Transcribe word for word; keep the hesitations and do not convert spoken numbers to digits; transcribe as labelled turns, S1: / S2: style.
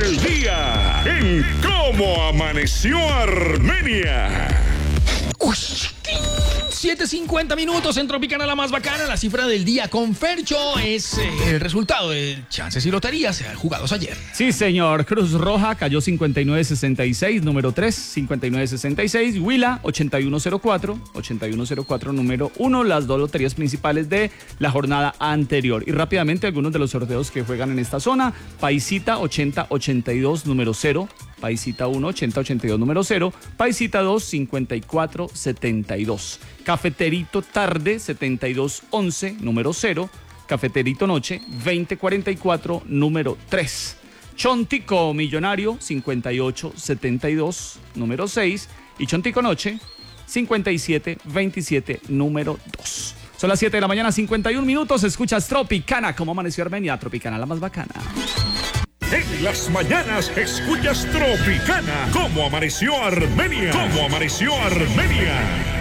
S1: del día en Cómo Amaneció Armenia.
S2: siete cincuenta minutos en Tropicana, la más bacana. La cifra del día con Fercho es eh, el resultado de chances y loterías eh, jugados ayer.
S3: Sí, señor. Cruz Roja cayó cincuenta y nueve sesenta y seis, número tres, cincuenta y nueve sesenta y seis. Huila, ochenta y uno cero cuatro, ochenta y uno cero cuatro, número uno. Las dos loterías principales de la jornada anterior. Y rápidamente algunos de los sorteos que juegan en esta zona. Paisita, ochenta ochenta y dos, número cero. Paisita uno, ochenta ochenta y dos, número cero. Paisita dos, cincuenta y cuatro setenta y dos. Cafeterito Tarde, setenta y dos once, número cero. Cafeterito Noche, veinte cuarenta y cuatro, número tres. Chontico Millonario, cincuenta y ocho setenta y dos, número seis. Y Chontico Noche, cincuenta y siete veintisiete, número dos. Son las siete de la mañana, cincuenta y un minutos. Escuchas Tropicana, como amaneció Armenia. Tropicana, la más bacana.
S1: En las mañanas escuchas Tropicana, Cómo Amaneció Armenia. Cómo Amaneció Armenia.